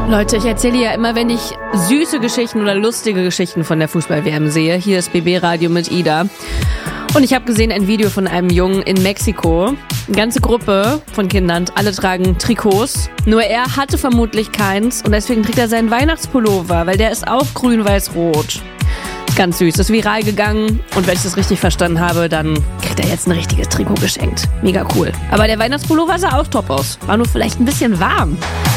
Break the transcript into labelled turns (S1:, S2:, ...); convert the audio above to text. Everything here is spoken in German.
S1: Leute, ich erzähle ja immer, wenn ich süße Geschichten oder lustige Geschichten von der Fußball-WM sehe. Hier ist BB Radio mit Ida. Und ich habe gesehen ein Video von einem Jungen in Mexiko. Eine ganze Gruppe von Kindern, alle tragen Trikots. Nur er hatte vermutlich keins und deswegen trägt er seinen Weihnachtspullover, weil der ist auch grün-weiß-rot. Ganz süß, ist viral gegangen und wenn ich das richtig verstanden habe, dann kriegt er jetzt ein richtiges Trikot geschenkt. Mega cool. Aber der Weihnachtspullover sah auch top aus. War nur vielleicht ein bisschen warm.